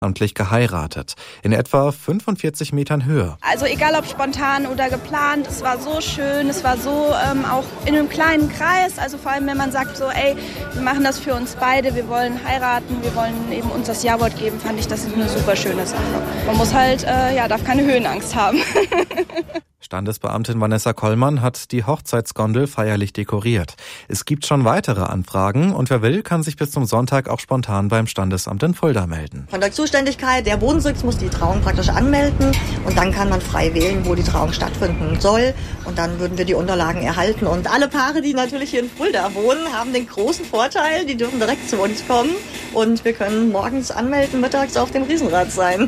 amtlich geheiratet. In etwa 45 Metern Höhe. Also egal ob spontan oder geplant, es war so schön, es war so auch in einem kleinen Kreis. Also vor allem, wenn man sagt so, ey, wir machen das für uns beide, wir wollen heiraten, wir wollen eben uns das Ja-Wort geben, fand ich, das ist eine super schöne Sache. Man muss halt, darf keine Höhenangst haben. Standesbeamtin Vanessa Kollmann hat die Hochzeitsgondel feierlich dekoriert. Es gibt schon weitere Anfragen und wer will, kann sich bis zum Sonntag auch spontan beim Standesamt in Fulda melden. Von der Zuständigkeit der Bodensitz muss die Trauung praktisch anmelden und dann kann man frei wählen, wo die Trauung stattfinden soll. Und dann würden wir die Unterlagen erhalten. Und alle Paare, die natürlich hier in Fulda wohnen, haben den großen Vorteil, die dürfen direkt zu uns kommen und wir können morgens anmelden, mittags auf dem Riesenrad sein.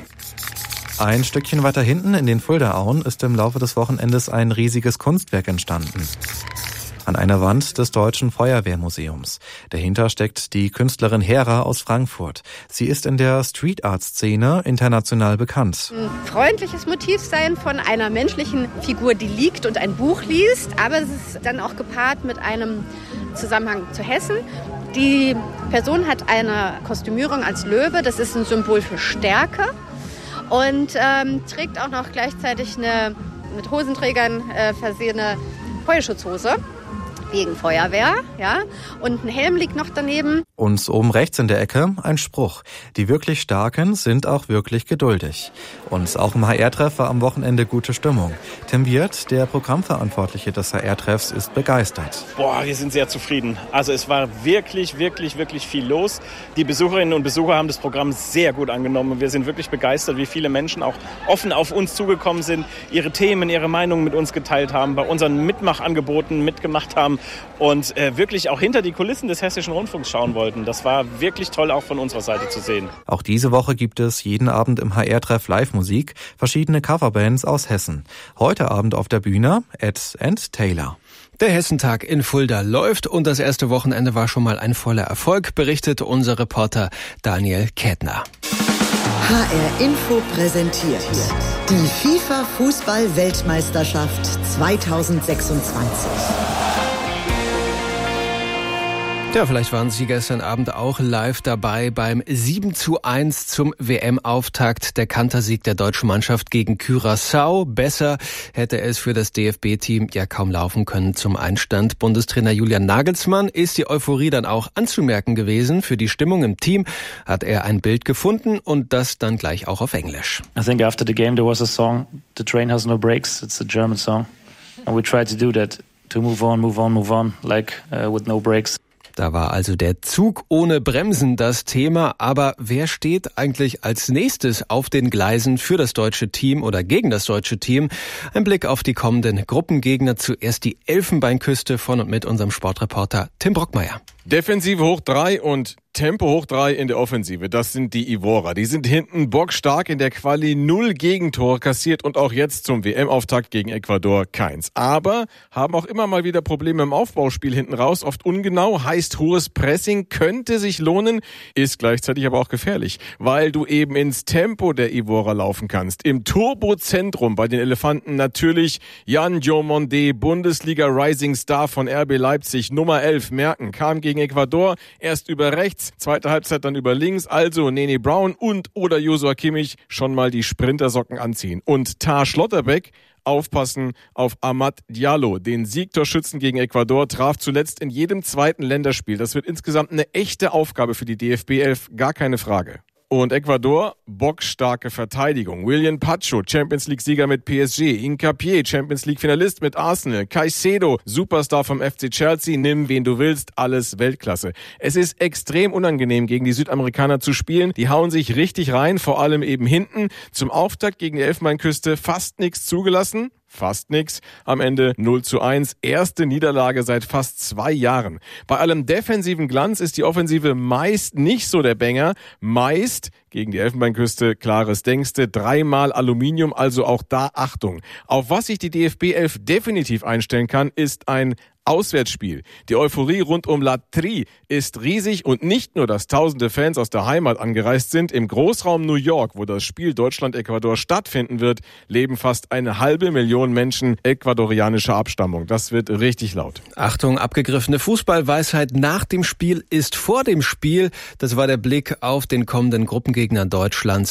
Ein Stückchen weiter hinten in den Fuldaauen ist im Laufe des Wochenendes ein riesiges Kunstwerk entstanden. An einer Wand des Deutschen Feuerwehrmuseums. Dahinter steckt die Künstlerin Hera aus Frankfurt. Sie ist in der Street-Art-Szene international bekannt. Ein freundliches Motiv sein von einer menschlichen Figur, die liegt und ein Buch liest. Aber es ist dann auch gepaart mit einem Zusammenhang zu Hessen. Die Person hat eine Kostümierung als Löwe. Das ist ein Symbol für Stärke. Und trägt auch noch gleichzeitig eine mit Hosenträgern versehene Feuerschutzhose wegen Feuerwehr, ja. Und ein Helm liegt noch daneben. Und oben rechts in der Ecke ein Spruch. Die wirklich Starken sind auch wirklich geduldig. Und auch im HR-Treff war am Wochenende gute Stimmung. Tim Wirth, der Programmverantwortliche des HR-Treffs, ist begeistert. Wir sind sehr zufrieden. Also es war wirklich, wirklich, wirklich viel los. Die Besucherinnen und Besucher haben das Programm sehr gut angenommen. Wir sind wirklich begeistert, wie viele Menschen auch offen auf uns zugekommen sind, ihre Themen, ihre Meinungen mit uns geteilt haben, bei unseren Mitmachangeboten mitgemacht haben und wirklich auch hinter die Kulissen des Hessischen Rundfunks schauen wollten. Das war wirklich toll, auch von unserer Seite zu sehen. Auch diese Woche gibt es jeden Abend im HR-Treff Live-Musik, verschiedene Coverbands aus Hessen. Heute Abend auf der Bühne Ed & Taylor. Der Hessentag in Fulda läuft und das erste Wochenende war schon mal ein voller Erfolg, berichtet unser Reporter Daniel Kätner. HR Info präsentiert die FIFA-Fußball-Weltmeisterschaft 2026. Ja, vielleicht waren Sie gestern Abend auch live dabei beim 7:1 zum WM-Auftakt. Der Kantersieg der deutschen Mannschaft gegen Curaçao. Besser hätte es für das DFB-Team ja kaum laufen können zum Einstand. Bundestrainer Julian Nagelsmann ist die Euphorie dann auch anzumerken gewesen. Für die Stimmung im Team hat er ein Bild gefunden und das dann gleich auch auf Englisch. I think after the game there was a song, The Train Has No Brakes. It's a German song. And we tried to do that, to move on, like with no brakes. Da war also der Zug ohne Bremsen das Thema. Aber wer steht eigentlich als nächstes auf den Gleisen für das deutsche Team oder gegen das deutsche Team? Ein Blick auf die kommenden Gruppengegner. Zuerst die Elfenbeinküste von und mit unserem Sportreporter Tim Brockmeier. Defensive hoch 3 und Tempo hoch 3 in der Offensive. Das sind die Ivorer. Die sind hinten bockstark in der Quali, 0 Gegentore kassiert und auch jetzt zum WM-Auftakt gegen Ecuador keins. Aber haben auch immer mal wieder Probleme im Aufbauspiel hinten raus. Oft ungenau, heißt hohes Pressing, könnte sich lohnen, ist gleichzeitig aber auch gefährlich, weil du eben ins Tempo der Ivorer laufen kannst. Im Turbozentrum bei den Elefanten natürlich Yan Diomande, Bundesliga Rising Star von RB Leipzig, Nummer 11, Merken, kam gegen Ecuador erst über rechts, zweite Halbzeit dann über links, also Nene Brown und oder Joshua Kimmich schon mal die Sprintersocken anziehen. Und Tar Schlotterbeck, aufpassen auf Amad Diallo, den Siegtorschützen gegen Ecuador, traf zuletzt in jedem zweiten Länderspiel. Das wird insgesamt eine echte Aufgabe für die DFB 11, gar keine Frage. Und Ecuador, bockstarke Verteidigung. William Pacho, Champions League-Sieger mit PSG. Hincapié, Champions League-Finalist mit Arsenal. Caicedo, Superstar vom FC Chelsea. Nimm, wen du willst, alles Weltklasse. Es ist extrem unangenehm, gegen die Südamerikaner zu spielen. Die hauen sich richtig rein, vor allem eben hinten. Zum Auftakt gegen die Elfenbeinküste fast nichts zugelassen. Fast nix. Am Ende 0:1. Erste Niederlage seit fast 2 Jahren. Bei allem defensiven Glanz ist die Offensive meist nicht so der Banger. Meist gegen die Elfenbeinküste, klares Denkste, 3-mal Aluminium, also auch da Achtung. Auf was sich die DFB 11 definitiv einstellen kann, ist ein Auswärtsspiel. Die Euphorie rund um La Tri ist riesig und nicht nur, dass tausende Fans aus der Heimat angereist sind. Im Großraum New York, wo das Spiel Deutschland-Ecuador stattfinden wird, leben fast 500.000 Menschen ecuadorianischer Abstammung. Das wird richtig laut. Achtung, abgegriffene Fußballweisheit nach dem Spiel ist vor dem Spiel. Das war der Blick auf den kommenden Gruppengegner Gruppengegnern Deutschlands